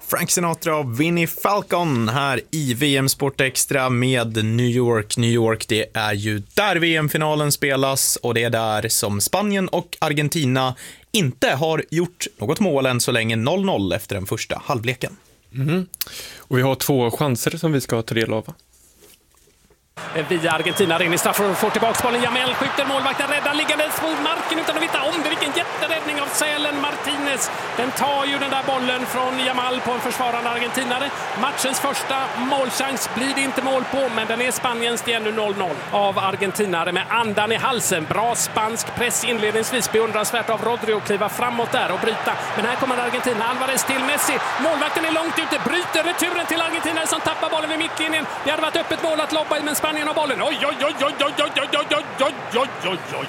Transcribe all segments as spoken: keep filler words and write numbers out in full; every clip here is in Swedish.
Frank Sinatra och Vinnie Falcon här i V M Sport Extra med New York. New York, det är ju där V M-finalen spelas och det är där som Spanien och Argentina inte har gjort något mål än så länge, noll noll efter den första halvleken. Mm. Och vi har två chanser som vi ska ta del av. Via Argentina, in i straffområdet, får tillbaka bollen. Jamel skjuter, målvakten räddar liggandes mot marken utan att veta om det. Vilken jätteräddning av Sälen Martinez. Den tar ju den där bollen från Jamal på en försvarande argentinare. Matchens första målchans blir det inte mål på, men den är Spaniens. Det är nu noll noll av argentinare med andan i halsen. Bra spansk press inledningsvis, beundransvärt av Rodri att kliva framåt där och bryta. Men här kommer Argentina, Alvarez till Messi. Målvakten är långt ute, bryter returen till argentinare som tappar bollen vid mittlinjen. Det hade varit öppet mål att lobba i, men Spanien har bollen. Oj, oj, oj, oj, oj, oj, oj, oj, oj, oj, oj, oj.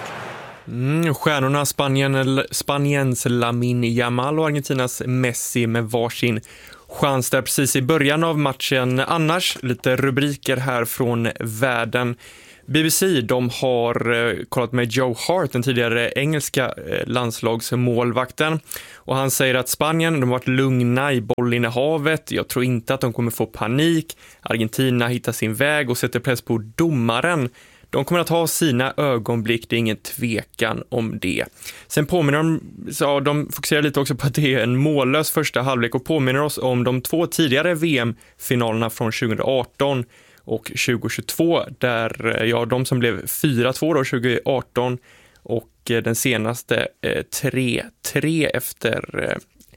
Mm, stjärnorna Spanien, Spaniens Lamine Yamal och Argentinas Messi med varsin chans där precis i början av matchen. Annars lite rubriker här från världen. B B C, de har eh, kollat med Joe Hart, den tidigare engelska eh, landslagsmålvakten. Och han säger att Spanien, de har varit lugna i bollinnehavet. Jag tror inte att de kommer få panik. Argentina hittar sin väg och sätter press på domaren. De kommer att ha sina ögonblick, det är ingen tvekan om det. Sen påminner de, så de fokuserar lite också på att det är en mållös första halvlek och påminner oss om de två tidigare V M-finalerna från tjugo arton och tjugo tjugotvå, där ja, de som blev fyra två då tjugo arton och den senaste eh, tre tre efter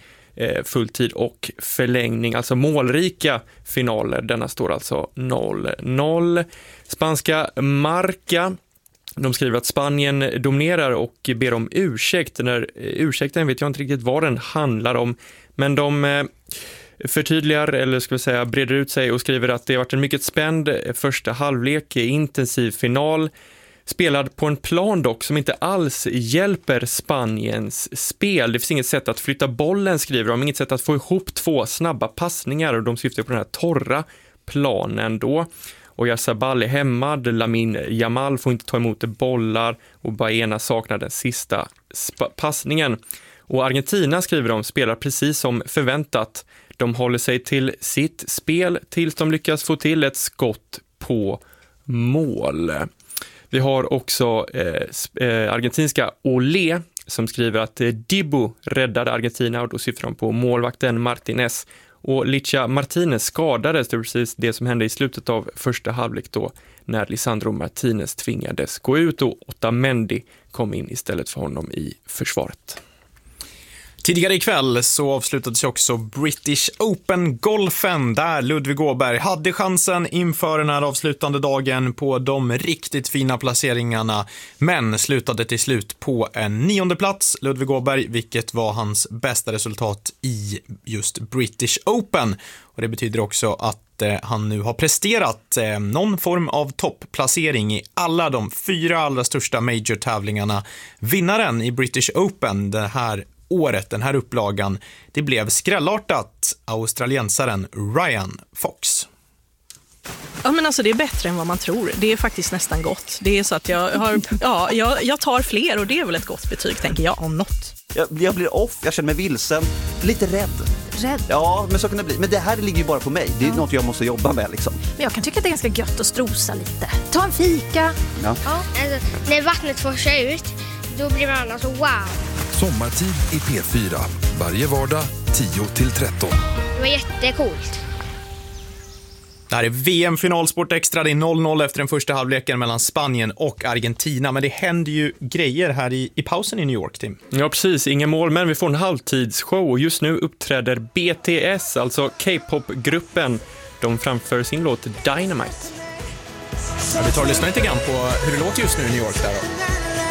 eh, fulltid och förlängning, alltså målrika finaler. Denna står alltså noll noll. Spanska Marca, de skriver att Spanien dominerar och ber om ursäkt. Den här ursäkten vet jag inte riktigt vad den handlar om, men de eh, förtydligar, eller ska vi säga breder ut sig och skriver att det har varit en mycket spänd första halvlek, intensiv final, spelad på en plan dock som inte alls hjälper Spaniens spel. Det finns inget sätt att flytta bollen, skriver de, inget sätt att få ihop två snabba passningar, och de syftar på den här torra planen då. Och Yarzabal är hämmad, Lamine Yamal får inte ta emot bollar och Baena saknar den sista sp- passningen. Och Argentina, skriver de, spelar precis som förväntat. De håller sig till sitt spel tills de lyckas få till ett skott på mål. Vi har också eh, eh, argentinska Olé som skriver att eh, Dibu räddade Argentina, och då syftar de på målvakten Martinez. Och Licha Martinez skadades, det var precis det som hände i slutet av första halvlek då, när Lisandro Martinez tvingades gå ut och Otamendi kom in istället för honom i försvaret. Tidigare ikväll så avslutades också British Open-golfen där Ludvig Åberg hade chansen inför den här avslutande dagen på de riktigt fina placeringarna, men slutade till slut på en nionde plats, Ludvig Åberg, vilket var hans bästa resultat i just British Open. Och det betyder också att eh, han nu har presterat eh, någon form av toppplacering i alla de fyra allra största major-tävlingarna. Vinnaren i British Open det här året, den här upplagan, det blev skrällartat australiensaren Ryan Fox. Ja, men alltså det är bättre än vad man tror. Det är faktiskt nästan gott. Det är så att jag har, ja, jag, jag tar fler, och det är väl ett gott betyg, tänker jag, om något. Jag, jag blir off, jag känner mig vilsen, lite rädd. Rädd? Ja, men så kan det bli. Men det här ligger ju bara på mig. Det är ja. något jag måste jobba med liksom. Men jag kan tycka att det är ganska gött att strosa lite. Ta en fika. Ja. Ja. Alltså, när vattnet forsar ut, då blir man alltså wow. Sommartid i P fyra. Varje vardag tio till tretton. Det var jättecoolt. Det här är V M-finalsport extra. Det är noll noll efter den första halvleken mellan Spanien och Argentina. Men det händer ju grejer här i, i pausen i New York, Tim. Ja, precis. Inga mål, men vi får en halvtidsshow. Och just nu uppträder B T S, alltså K-pop-gruppen. De framför sin låt Dynamite. Ja, vi tar och lyssnar lite grann på hur det låter just nu i New York där då.